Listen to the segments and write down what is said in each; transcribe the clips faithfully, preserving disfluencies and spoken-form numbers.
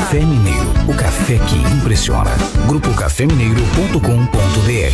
Café Mineiro, o café que impressiona. grupo café mineiro ponto com ponto br.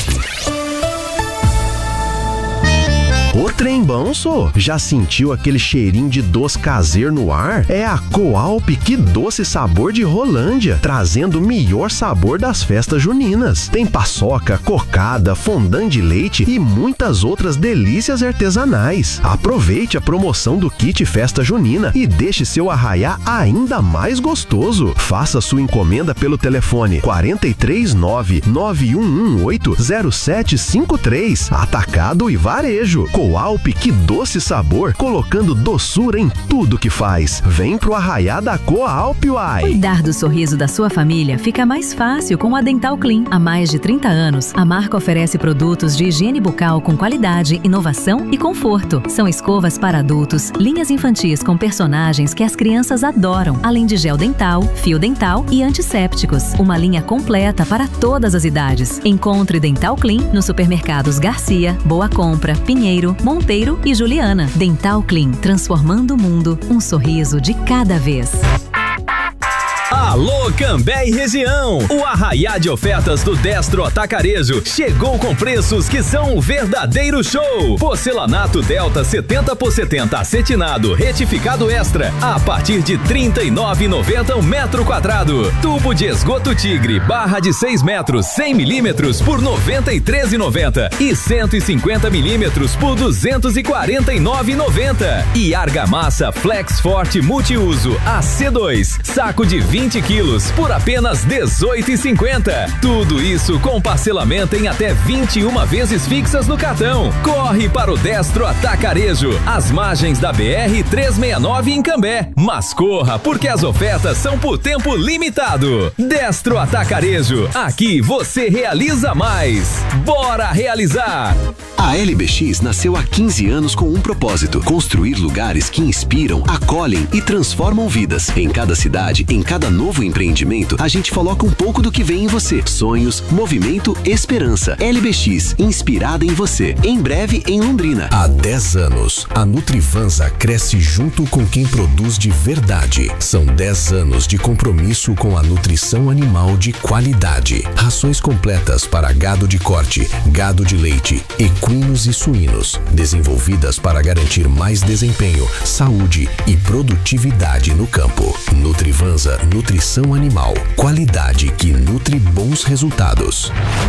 O trem bom, sô. Já sentiu aquele cheirinho de doce caseiro no ar? É a Coalp, que doce sabor de Rolândia, trazendo o melhor sabor das festas juninas. Tem paçoca, cocada, fondant de leite e muitas outras delícias artesanais. Aproveite a promoção do kit Festa Junina e deixe seu arraiá ainda mais gostoso. Faça sua encomenda pelo telefone quatro três nove, nove um um oito, zero sete cinco três. Atacado e varejo. Coalp, que doce sabor, colocando doçura em tudo que faz. Vem pro arraiá da Coalp, uai! Cuidar do sorriso da sua família fica mais fácil com a Dental Clean. Há mais de trinta anos, a marca oferece produtos de higiene bucal com qualidade, inovação e conforto. São escovas para adultos, linhas infantis com personagens que as crianças adoram, além de gel dental, fio dental e antissépticos. Uma linha completa para todas as idades. Encontre Dental Clean nos supermercados Garcia, Boa Compra, Pinheiro, Monteiro e Juliana. Dental Clean, transformando o mundo, um sorriso de cada vez. Alô, Cambé e região! O arraiá de ofertas do Destro Atacarejo chegou com preços que são um verdadeiro show! Porcelanato Delta setenta por setenta acetinado retificado extra a partir de trinta e nove reais e noventa centavos um metro quadrado. Tubo de esgoto Tigre barra de seis metros cem milímetros por noventa e três reais e noventa centavos e cento e cinquenta milímetros por duzentos e quarenta e nove reais e noventa centavos. E argamassa Flex Forte Multiuso A C dois, saco de vinte quilos por apenas dezoito reais e cinquenta centavos. Tudo isso com parcelamento em até vinte e uma vezes fixas no cartão. Corre para o Destro Atacarejo, às margens da B R trezentos e sessenta e nove em Cambé. Mas corra, porque as ofertas são por tempo limitado. Destro Atacarejo, aqui você realiza mais. Bora realizar! A L B X nasceu há quinze anos com um propósito: construir lugares que inspiram, acolhem e transformam vidas. Em cada cidade, em cada novo empreendimento, a gente coloca um pouco do que vem em você. Sonhos, movimento, esperança. L B X, inspirada em você. Em breve, em Londrina. Há dez anos, a Nutrivanza cresce junto com quem produz de verdade. São dez anos de compromisso com a nutrição animal de qualidade. Rações completas para gado de corte, gado de leite, equinos e suínos. Desenvolvidas para garantir mais desempenho, saúde e produtividade no campo. Nutrivanza Nutrição Animal. Qualidade que nutre bons resultados.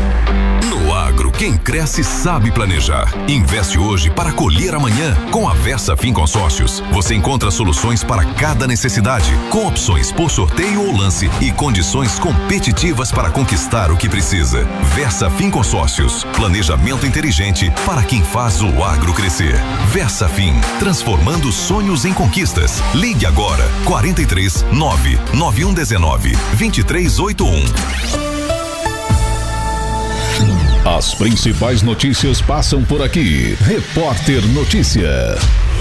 No agro, quem cresce sabe planejar. Investe hoje para colher amanhã. Com a VersaFin Consórcios, você encontra soluções para cada necessidade, com opções por sorteio ou lance e condições competitivas para conquistar o que precisa. VersaFin Consórcios, planejamento inteligente para quem faz o agro crescer. VersaFin, transformando sonhos em conquistas. Ligue agora, quarenta e três, nove nove um um nove, dois três oito um. As principais notícias passam por aqui. Repórter Notícia.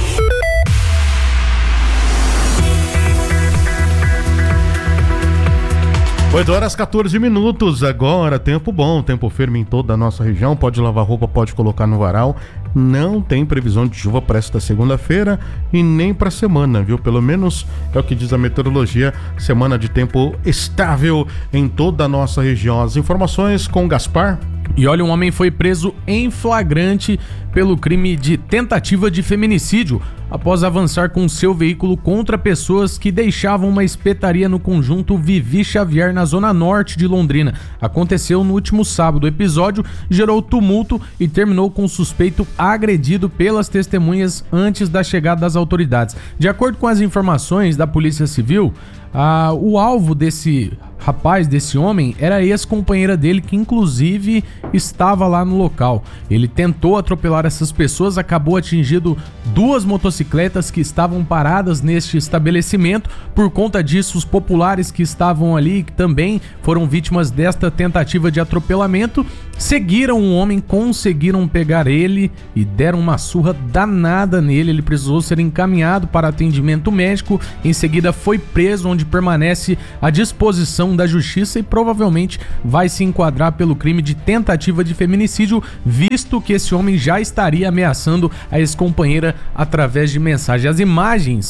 oito horas e quatorze minutos, agora tempo bom, tempo firme em toda a nossa região, pode lavar roupa, pode colocar no varal, não tem previsão de chuva para esta segunda-feira e nem para a semana, viu? Pelo menos é o que diz a meteorologia, semana de tempo estável em toda a nossa região. As informações com o Gaspar. E olha, um homem foi preso em flagrante pelo crime de tentativa de feminicídio após avançar com seu veículo contra pessoas que deixavam uma espetaria no conjunto Vivi Xavier, na zona norte de Londrina. Aconteceu no último sábado. O episódio gerou tumulto e terminou com o suspeito agredido pelas testemunhas antes da chegada das autoridades. De acordo com as informações da Polícia Civil, ah, o alvo desse rapaz, desse homem, era a ex-companheira dele, que inclusive estava lá no local. Ele tentou atropelar essas pessoas, acabou atingindo duas motocicletas que estavam paradas neste estabelecimento. Por conta disso, os populares que estavam ali, que também foram vítimas desta tentativa de atropelamento, seguiram o homem, conseguiram pegar ele e deram uma surra danada nele. Ele precisou ser encaminhado para atendimento médico, em seguida foi preso, onde permanece à disposição da justiça e provavelmente vai se enquadrar pelo crime de tentativa de feminicídio, visto que esse homem já estaria ameaçando a ex-companheira através de mensagem. As imagens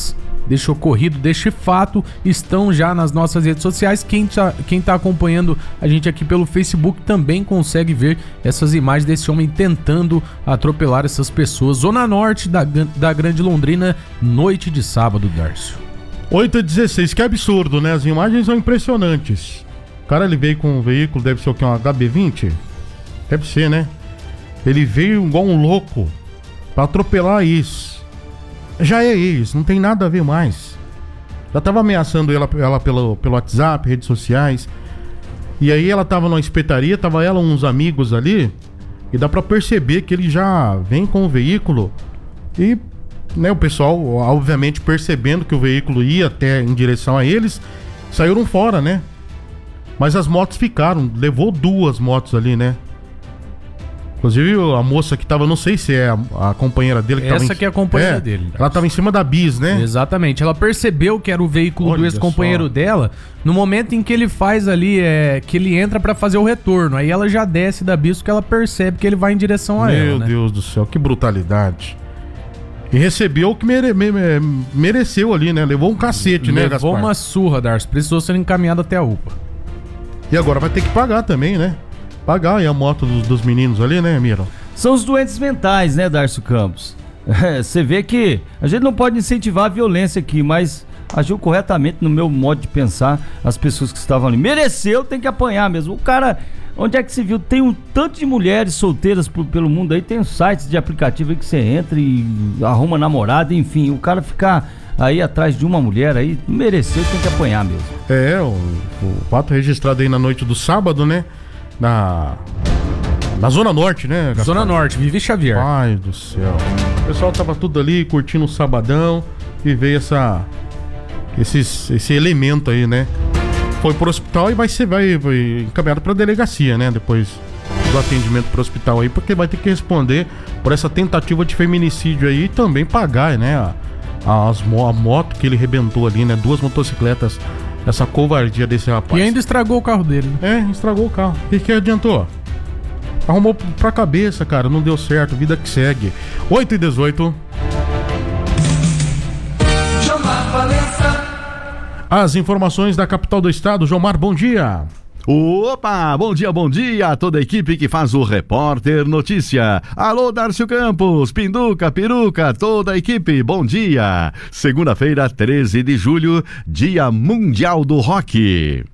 deste ocorrido, deste fato, estão já nas nossas redes sociais. Quem tá, quem tá acompanhando a gente aqui pelo Facebook também consegue ver essas imagens desse homem tentando atropelar essas pessoas. Zona Norte da, da Grande Londrina, noite de sábado, Darcio. oito e dezesseis, que absurdo, né? As imagens são impressionantes. O cara, ele veio com um veículo, deve ser o que? Um H B vinte? Deve ser, né? Ele veio igual um louco pra atropelar isso. Já é isso, não tem nada a ver mais. Já tava ameaçando ela, ela pelo, pelo WhatsApp, redes sociais. E aí ela tava numa espetaria, tava ela uns amigos ali. E dá pra perceber que ele já vem com o veículo. E, né, o pessoal, obviamente, percebendo que o veículo ia até em direção a eles, saíram fora, né? Mas as motos ficaram, levou duas motos ali, né? Inclusive a moça que tava, não sei se é a, a companheira dele que Essa tava em... que é a companheira é, dele. Ela tava em cima da bis, né? Exatamente. Ela percebeu que era o veículo Olha do ex-companheiro só. dela no momento em que ele faz ali, é, que ele entra pra fazer o retorno. Aí ela já desce da bis porque ela percebe que ele vai em direção a Meu ela, né? Deus do céu, que brutalidade. E recebeu o que mere, me, me, mereceu ali, né? Levou um cacete, né, Gaspar? Levou uma surra, Darcy. Precisou ser encaminhado até a U P A. E agora vai ter que pagar também, né? Pagar aí a moto dos, dos meninos ali, né, Miro? São os doentes mentais, né, Darcio Campos? Você é, vê que a gente não pode incentivar a violência aqui, mas agiu corretamente no meu modo de pensar. As pessoas que estavam ali, mereceu, tem que apanhar mesmo. O cara, onde é que se viu? Tem um tanto de mulheres solteiras por, pelo mundo aí, tem sites de aplicativo aí que você entra e arruma namorada, enfim, o cara ficar aí atrás de uma mulher aí, mereceu, tem que apanhar mesmo. É, o, o fato registrado aí na noite do sábado, né? Na... Na Zona Norte, né, Gaspar? Zona Norte, Vivi Xavier. Ai do céu. O pessoal tava tudo ali curtindo o sabadão e veio essa, esses, esse elemento aí, né? Foi pro hospital e vai ser vai, vai encaminhado pra delegacia, né? Depois do atendimento pro hospital aí, porque vai ter que responder por essa tentativa de feminicídio aí e também pagar, né? A, as, a moto que ele rebentou ali, né? Duas motocicletas. Essa covardia desse rapaz. E ainda estragou o carro dele, né? É, estragou o carro. O que, que adiantou? Arrumou pra cabeça, cara, não deu certo, vida que segue. oito e dezoito. As informações da capital do estado. Jomar, bom dia. Opa, bom dia, bom dia a toda a equipe que faz o Repórter Notícia. Alô, Darcio Campos, Pinduca, Peruca, toda a equipe, bom dia. Segunda-feira, treze de julho, Dia Mundial do Rock.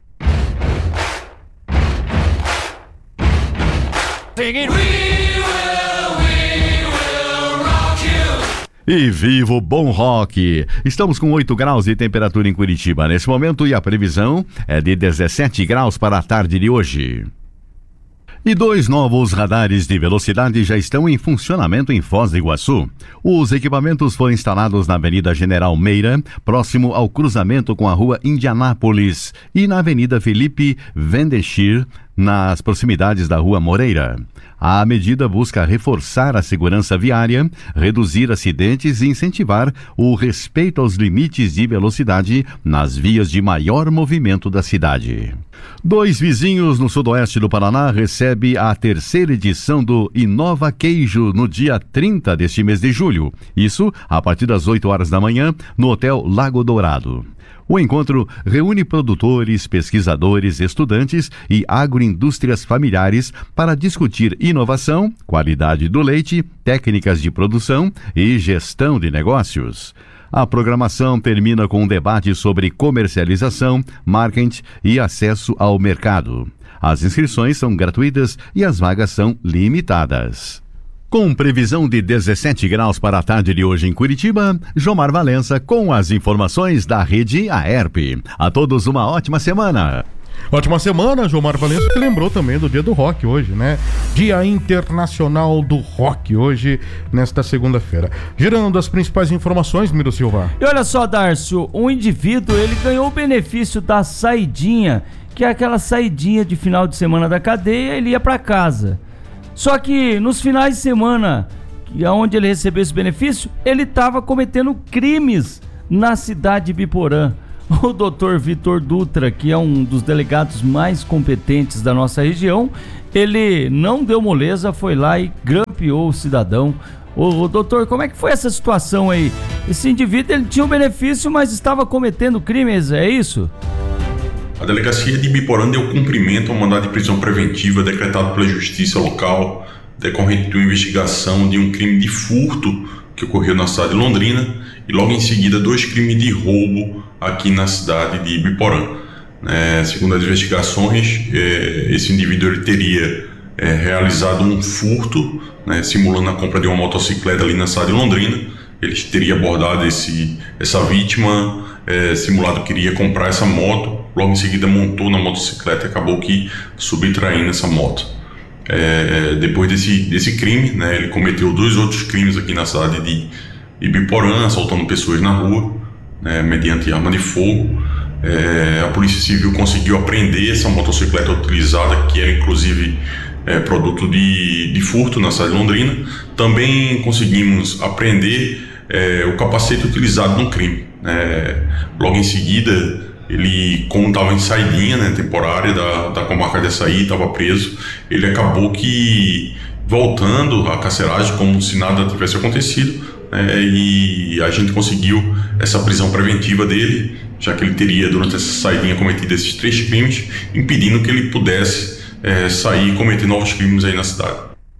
E viva o bom rock! Estamos com oito graus de temperatura em Curitiba nesse momento e a previsão é de dezessete graus para a tarde de hoje. E dois novos radares de velocidade já estão em funcionamento em Foz do Iguaçu. Os equipamentos foram instalados na Avenida General Meira, próximo ao cruzamento com a Rua Indianápolis, e na Avenida Felipe Vendechir, nas proximidades da Rua Moreira. A medida busca reforçar a segurança viária, reduzir acidentes e incentivar o respeito aos limites de velocidade nas vias de maior movimento da cidade. Dois vizinhos no sudoeste do Paraná recebem a terceira edição do Inova Queijo no dia trinta deste mês de julho. Isso a partir das oito horas da manhã no Hotel Lago Dourado. O encontro reúne produtores, pesquisadores, estudantes e agroindústrias familiares para discutir inovação, qualidade do leite, técnicas de produção e gestão de negócios. A programação termina com um debate sobre comercialização, marketing e acesso ao mercado. As inscrições são gratuitas e as vagas são limitadas. Com previsão de dezessete graus para a tarde de hoje em Curitiba, Jomar Valença com as informações da rede Aerp. A todos uma ótima semana. Ótima semana, Jomar Valença, que lembrou também do Dia do Rock hoje, né? Dia Internacional do Rock hoje, nesta segunda-feira. Gerando as principais informações, Miro Silva. E olha só, Darcio, um indivíduo, ele ganhou o benefício da saidinha, que é aquela saidinha de final de semana da cadeia, ele ia para casa. Só que nos finais de semana, onde ele recebeu esse benefício, ele estava cometendo crimes na cidade de Biporã. O doutor Vitor Dutra, que é um dos delegados mais competentes da nossa região, ele não deu moleza, foi lá e grampeou o cidadão. Ô, ô, doutor, como é que foi essa situação aí? Esse indivíduo, ele tinha um benefício, mas estava cometendo crimes, é isso? A delegacia de Ibiporã deu cumprimento ao mandado de prisão preventiva decretado pela justiça local, decorrente de uma investigação de um crime de furto que ocorreu na cidade de Londrina e logo em seguida dois crimes de roubo aqui na cidade de Ibiporã. É, segundo as investigações, é, esse indivíduo ele teria é, realizado um furto, né, simulando a compra de uma motocicleta ali na cidade de Londrina. Ele teria abordado esse, essa vítima, é, simulado que iria comprar essa moto, logo em seguida montou na motocicleta e acabou que subtraindo essa moto. É, depois desse, desse crime, né, ele cometeu dois outros crimes aqui na cidade de Ibiporã, assaltando pessoas na rua, né, mediante arma de fogo. É, a Polícia Civil conseguiu apreender essa motocicleta utilizada, que era inclusive é, produto de, de furto na cidade de Londrina. Também conseguimos apreender é, o capacete utilizado no crime. É, logo em seguida, ele, como estava em saidinha, né, temporária da, da comarca de Açaí, estava preso, ele acabou que voltando à carceragem como se nada tivesse acontecido, né, e a gente conseguiu essa prisão preventiva dele, já que ele teria, durante essa saidinha, cometido esses três crimes, impedindo que ele pudesse é, sair e cometer novos crimes aí na cidade.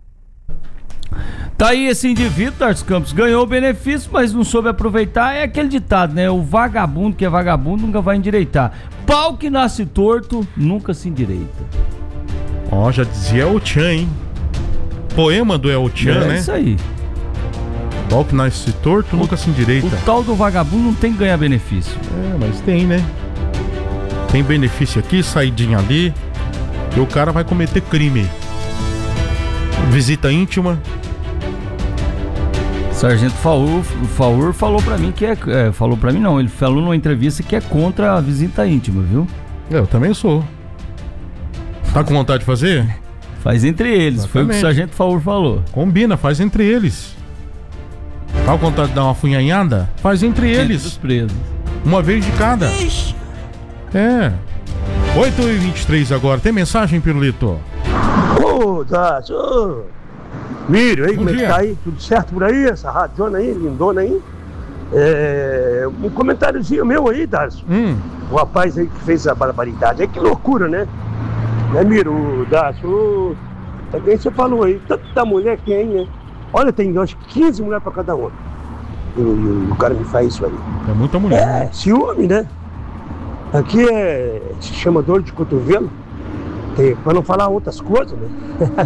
Tá aí esse indivíduo, Darcy Campos, ganhou o benefício, mas não soube aproveitar. É aquele ditado, né? O vagabundo que é vagabundo nunca vai endireitar. Pau que nasce torto, nunca se endireita. Ó, oh, já dizia El Chan, hein? Poema do El Chan, é, né? É isso aí. Pau que nasce torto, o, nunca se endireita. O tal do vagabundo não tem que ganhar benefício. É, mas tem, né? Tem benefício aqui, saidinha ali, e o cara vai cometer crime. Visita íntima. Sargento Faur, Faur falou pra mim que é, é... Falou pra mim não, ele falou numa entrevista que é contra a visita íntima, viu? Eu também sou. Tá com vontade de fazer? Faz entre eles, exatamente. Foi o que o Sargento Faur falou. Combina, faz entre eles. Tá com vontade de dar uma funhanhada? Faz entre eles. Entre os presos. Uma vez de cada. Ixi. É. oito e vinte e três agora. Tem mensagem, Pirulito? Ô, Dácio, ô. Mírio, aí, Bom como é que dia. tá aí? Tudo certo por aí? Essa radiona aí, lindona aí? É, um comentáriozinho meu aí, Dácio. Hum. O rapaz aí que fez a barbaridade. É que loucura, né? Né, Miro, Dácio? Também você falou aí, tanto da mulher que é, né? Olha, tem acho que quinze mulheres pra cada um. E o, o cara me faz isso aí. É muita mulher. É, né? ciúme, né? Aqui é. Se chama dor de cotovelo. Tem, pra não falar outras coisas, né?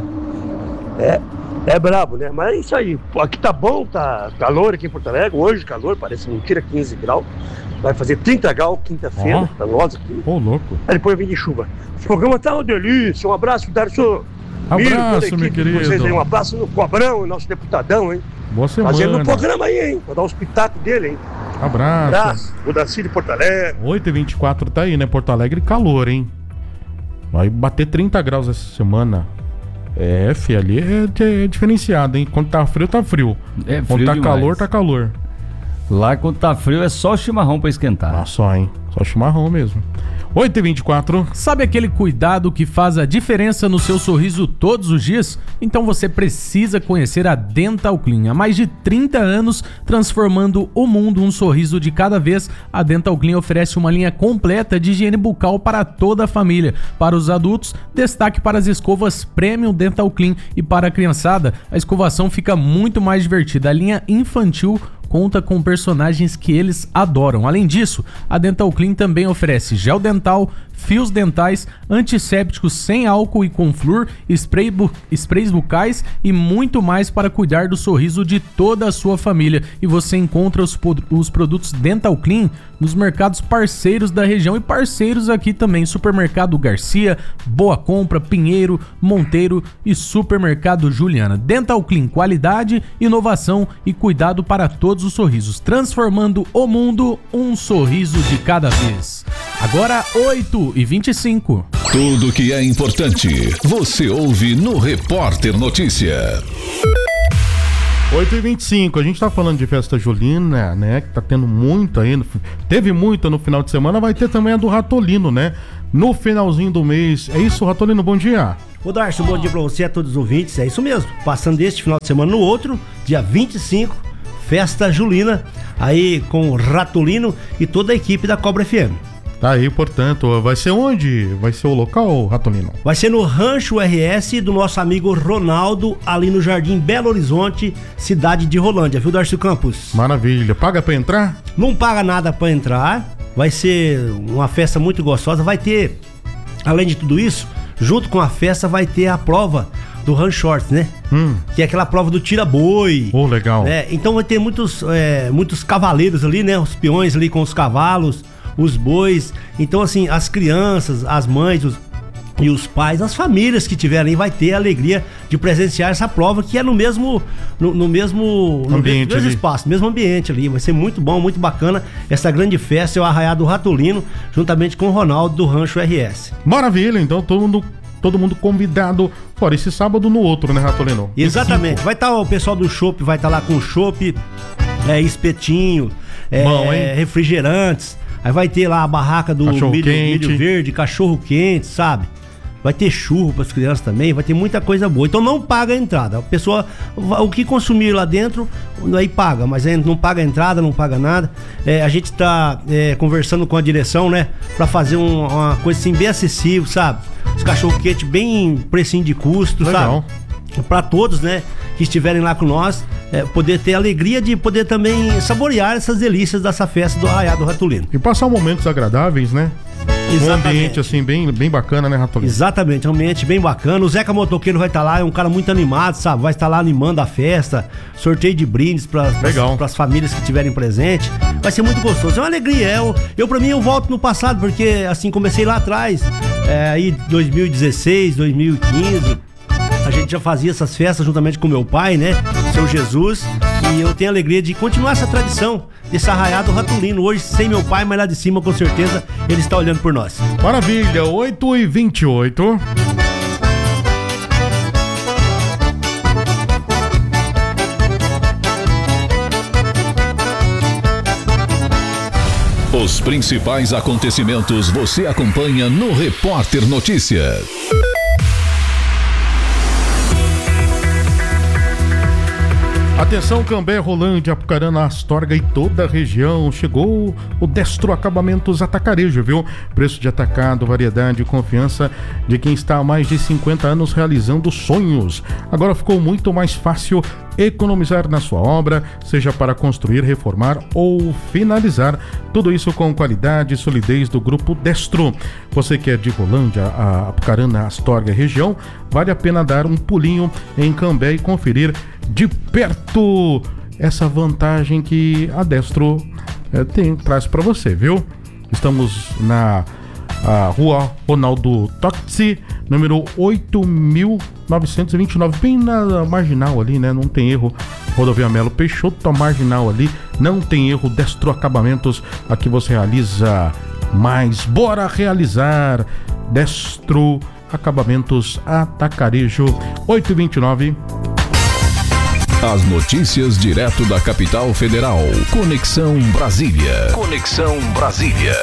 é. É brabo, né? Mas é isso aí. Aqui tá bom, tá calor aqui em Porto Alegre. Hoje calor, parece mentira, quinze graus. Vai fazer trinta graus quinta-feira, oh. pra nós aqui. Ô, oh, louco. Aí depois vem de chuva. O programa tá uma delícia. Um abraço, Darcio. Abraço, meu querido. Vocês aí, um abraço no Cobrão, nosso deputadão, hein? Boa semana. Fazendo um programa aí, hein? Vou dar um espetáculo dele, hein? Abraço. Abraço. O Darcy de Porto Alegre. oito e vinte e quatro tá aí, né? Porto Alegre, calor, hein? Vai bater trinta graus essa semana. É, fi, ali é, é diferenciado, hein? Quando tá frio, tá frio. É frio Quando tá demais. calor, tá calor. Lá quando tá frio é só chimarrão pra esquentar. Ah, só, hein? Só chimarrão mesmo. oito e vinte e quatro. Sabe aquele cuidado que faz a diferença no seu sorriso todos os dias? Então você precisa conhecer a Dental Clean. Há mais de trinta anos, transformando o mundo um sorriso de cada vez, a Dental Clean oferece uma linha completa de higiene bucal para toda a família. Para os adultos, destaque para as escovas Premium Dental Clean, e para a criançada, a escovação fica muito mais divertida. A linha infantil conta com personagens que eles adoram. Além disso, a Dental Clean também oferece gel dental, fios dentais, antissépticos sem álcool e com flúor, spray bu- sprays bucais e muito mais para cuidar do sorriso de toda a sua família. E você encontra os, pod- os produtos Dental Clean nos mercados parceiros da região e parceiros aqui também: Supermercado Garcia, Boa Compra, Pinheiro, Monteiro e Supermercado Juliana. Dental Clean, qualidade, inovação e cuidado para todos os sorrisos, transformando o mundo um sorriso de cada vez. Agora oito e vinte e cinco. Tudo que é importante, você ouve no Repórter Notícia. oito e vinte e cinco, a gente tá falando de festa julina, né? Que tá tendo muito aí. No, teve muita no final de semana, vai ter também a do Ratolino, né? No finalzinho do mês. É isso, Ratolino, bom dia. Ô Darcio, bom dia pra você e a todos os ouvintes, é isso mesmo, passando deste final de semana no outro, dia vinte e cinco, festa julina, aí com o Ratolino e toda a equipe da Cobra F M. Tá aí, portanto, vai ser onde? Vai ser o local, Ratolino? Vai ser no Rancho R S do nosso amigo Ronaldo, ali no Jardim Belo Horizonte, cidade de Rolândia, viu, Darcio Campos? Maravilha. Paga pra entrar? Não paga nada pra entrar, vai ser uma festa muito gostosa, vai ter, além de tudo isso, junto com a festa vai ter a prova do Run Short, né? Hum. Que é aquela prova do tira-boi. Oh, legal. Né? Então vai ter muitos, é, muitos cavaleiros ali, né? Os peões ali com os cavalos, os bois. Então, assim, as crianças, as mães os, e os pais, as famílias que tiverem, vai ter a alegria de presenciar essa prova, que é no mesmo no, no mesmo ambiente, no mesmo espaço, mesmo ambiente ali. Vai ser muito bom, muito bacana essa grande festa, é o Arraiá do Ratolino, juntamente com o Ronaldo do Rancho R S. Maravilha, então todo mundo todo mundo convidado, fora esse sábado no outro, né, Ratolino? Exatamente, vai estar tá, o pessoal do chopp, vai estar tá lá com chopp, é, espetinho, é, bom, refrigerantes. Aí vai ter lá a barraca do milho, milho verde, cachorro quente, sabe? Vai ter churro para as crianças também, vai ter muita coisa boa. Então não paga a entrada. A pessoa, o que consumir lá dentro, aí paga, mas aí não paga a entrada, não paga nada. É, a gente está é, conversando com a direção, né? Para fazer um, uma coisa assim bem acessível, sabe? Os cachorro quente bem precinho de custo, legal, sabe? Para todos, né, que estiverem lá com nós, é, poder ter a alegria de poder também saborear essas delícias dessa festa do Arraiá do Ratolino. E passar momentos agradáveis, né? Exatamente. Um ambiente assim bem, bem bacana, né, Ratolino? Exatamente, um ambiente bem bacana. O Zeca Motoqueiro vai estar lá, é um cara muito animado, sabe? Vai estar lá animando a festa, sorteio de brindes para as famílias que estiverem presentes. Vai ser muito gostoso, é uma alegria. Eu, eu pra mim, eu volto no passado, porque assim, comecei lá atrás, é, aí dois mil e dezesseis, dois mil e quinze... A gente já fazia essas festas juntamente com meu pai, né? Seu Jesus. E eu tenho a alegria de continuar essa tradição desse Arraiá do Ratolino. Hoje, sem meu pai, mas lá de cima, com certeza, ele está olhando por nós. Maravilha, oito e vinte e oito. Os principais acontecimentos você acompanha no Repórter Notícias. Atenção, Cambé, Rolândia, Apucarana, Astorga e toda a região. Chegou o Destro Acabamentos Atacarejo, viu? Preço de atacado, variedade e confiança de quem está há mais de cinquenta anos realizando sonhos. Agora ficou muito mais fácil economizar na sua obra, seja para construir, reformar ou finalizar. Tudo isso com qualidade e solidez do Grupo Destro. Você que é de Rolândia, a Apucarana, Astorga e região, vale a pena dar um pulinho em Cambé e conferir de perto essa vantagem que a Destro é, tem, traz para você, viu? Estamos na a Rua Ronaldo Toxi, número oito mil novecentos e vinte e nove, bem na marginal ali, né? Não tem erro. Rodovia Melo Peixoto, a marginal ali, não tem erro. Destro Acabamentos, aqui você realiza mais. Bora realizar Destro Acabamentos Atacarejo, oito e vinte e nove. As notícias direto da capital federal. Conexão Brasília. Conexão Brasília.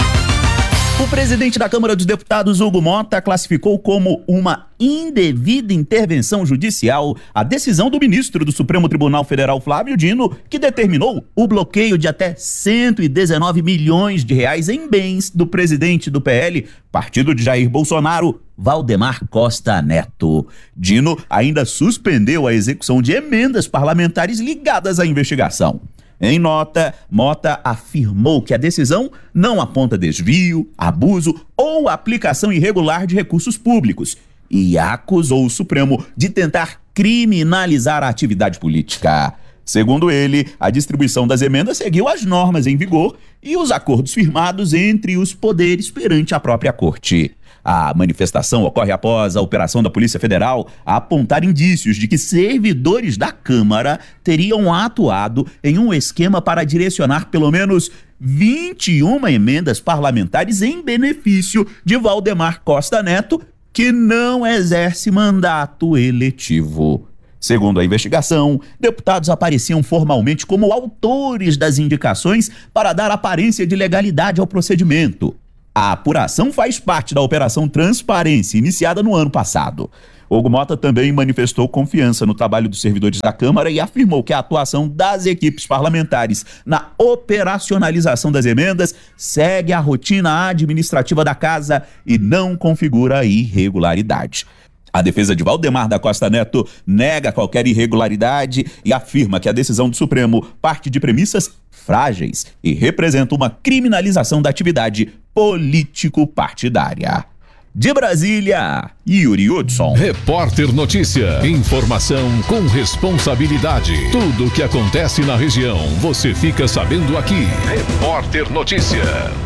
O presidente da Câmara dos Deputados, Hugo Mota, classificou como uma indevida intervenção judicial a decisão do ministro do Supremo Tribunal Federal, Flávio Dino, que determinou o bloqueio de até cento e dezenove milhões de reais em bens do presidente do P L, partido de Jair Bolsonaro, Valdemar Costa Neto. Dino ainda suspendeu a execução de emendas parlamentares ligadas à investigação. Em nota, Mota afirmou que a decisão não aponta desvio, abuso ou aplicação irregular de recursos públicos e acusou o Supremo de tentar criminalizar a atividade política. Segundo ele, a distribuição das emendas seguiu as normas em vigor e os acordos firmados entre os poderes perante a própria Corte. A manifestação ocorre após a operação da Polícia Federal apontar indícios de que servidores da Câmara teriam atuado em um esquema para direcionar pelo menos vinte e uma emendas parlamentares em benefício de Valdemar Costa Neto, que não exerce mandato eletivo. Segundo a investigação, deputados apareciam formalmente como autores das indicações para dar aparência de legalidade ao procedimento. A apuração faz parte da Operação Transparência, iniciada no ano passado. Hugo Mota também manifestou confiança no trabalho dos servidores da Câmara e afirmou que a atuação das equipes parlamentares na operacionalização das emendas segue a rotina administrativa da casa e não configura irregularidade. A defesa de Valdemar da Costa Neto nega qualquer irregularidade e afirma que a decisão do Supremo parte de premissas frágeis e representa uma criminalização da atividade político-partidária. De Brasília, Yuri Hudson. Repórter Notícia. Informação com responsabilidade. Tudo o que acontece na região, você fica sabendo aqui. Repórter Notícia.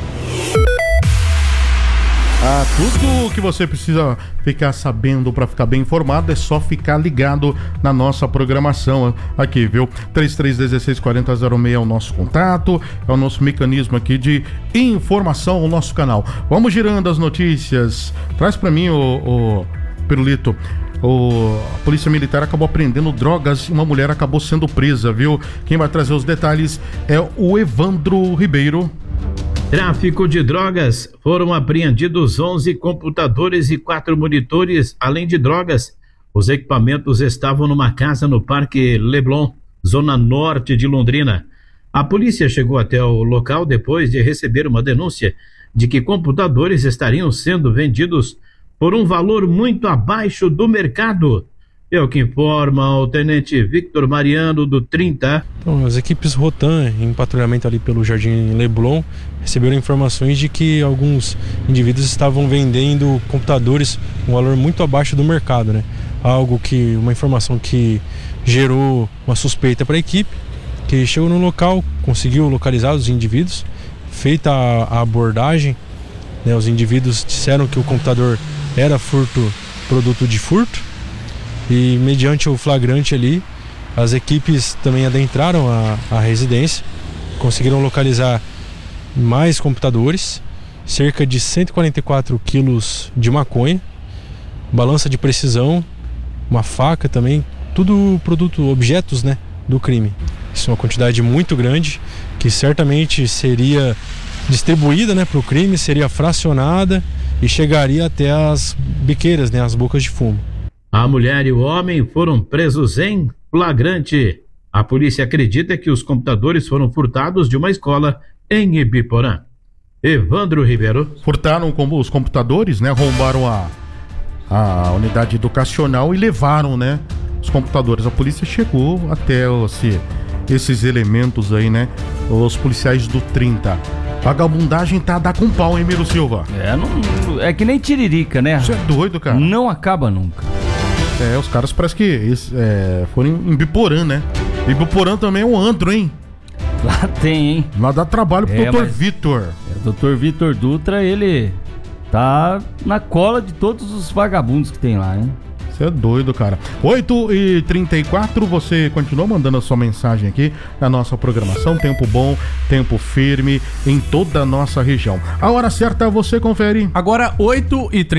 Ah, tudo o que você precisa ficar sabendo para ficar bem informado é só ficar ligado na nossa programação aqui, viu? três três um seis quatro zero zero seis é o nosso contato, é o nosso mecanismo aqui de informação, o nosso canal. Vamos girando as notícias. Traz para mim, o, o Pirulito. O, a Polícia Militar acabou apreendendo drogas e uma mulher acabou sendo presa, viu? Quem vai trazer os detalhes é o Evandro Ribeiro. Tráfico de drogas. Foram apreendidos onze computadores e quatro monitores, além de drogas. Os equipamentos estavam numa casa no Parque Leblon, zona norte de Londrina. A polícia chegou até o local depois de receber uma denúncia de que computadores estariam sendo vendidos por um valor muito abaixo do mercado. É o que informa o tenente Victor Mariano, do trinta. Então, as equipes Rotan, em patrulhamento ali pelo Jardim Leblon, receberam informações de que alguns indivíduos estavam vendendo computadores com um valor muito abaixo do mercado, né? Algo que, uma informação que gerou uma suspeita para a equipe, que chegou no local, conseguiu localizar os indivíduos, feita a, a abordagem, né? Os indivíduos disseram que o computador era furto, produto de furto. E mediante o flagrante ali, as equipes também adentraram a, a residência, conseguiram localizar mais computadores, cerca de cento e quarenta e quatro quilos de maconha, balança de precisão, uma faca também, tudo produto, objetos, né, do crime. Isso é uma quantidade muito grande, que certamente seria distribuída, né, para o crime, seria fracionada e chegaria até as biqueiras, né, as bocas de fumo. A mulher e o homem foram presos em flagrante. A polícia acredita que os computadores foram furtados de uma escola em Ibiporã. Evandro Ribeiro. Furtaram como os computadores, né? Roubaram a, a unidade educacional e levaram, né? Os computadores. A polícia chegou até esse, esses elementos aí, né? Os policiais do trinta. Vagabundagem tá a dar com pau, hein, Miro Silva? É, não, é que nem tiririca, né? Você é doido, cara. Não acaba nunca. É, os caras parece que eles, é, foram em Biporã, né? Biporã também é um antro, hein? Lá tem, hein? Lá dá trabalho pro é, doutor Vitor. É, o doutor Vitor Dutra, ele tá na cola de todos os vagabundos que tem lá, hein? Você é doido, cara. oito e trinta e quatro, você continua mandando a sua mensagem aqui na nossa programação. Tempo bom, tempo firme em toda a nossa região. A hora certa você confere. Agora, oito e trinta.